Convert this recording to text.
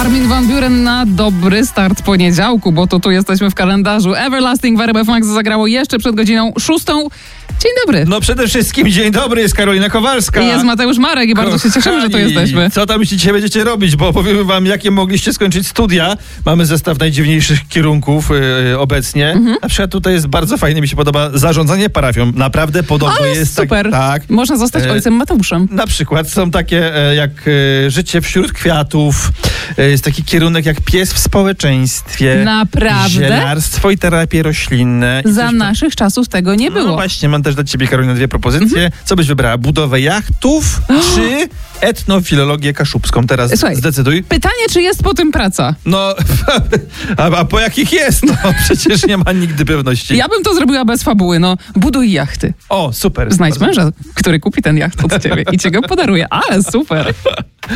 Armin van Buuren na dobry start poniedziałku, bo to tu jesteśmy w kalendarzu. Everlasting w RMF Max zagrało jeszcze przed godziną 6. Dzień dobry. No przede wszystkim dzień dobry, jest Karolina Kowalska. I jest Mateusz Marek i bardzo się cieszymy, że tu jesteśmy. Co tam dzisiaj będziecie robić, bo opowiemy wam, jakie mogliście skończyć studia. Mamy zestaw najdziwniejszych kierunków obecnie. Na przykład tutaj jest bardzo fajne, mi się podoba zarządzanie parafią. Naprawdę podobno Ale jest super. Tak. Można zostać ojcem Mateuszem. Na przykład są takie jak życie wśród kwiatów. Jest taki kierunek jak pies w społeczeństwie. Naprawdę? Zielarstwo i terapie roślinne. Za naszych czasów tego nie było. No właśnie, mam też dla ciebie, Karolina, dwie propozycje. Co byś wybrała? Budowę jachtów czy etnofilologię kaszubską? Teraz Słuchaj, zdecyduj. Pytanie, czy jest po tym praca? No, a po jakich jest? No, przecież nie ma nigdy pewności. Ja bym to zrobiła bez fabuły, no. Buduj jachty. O, super. Znajdź męża, który kupi ten jacht od ciebie i ci go podaruje. Ale super.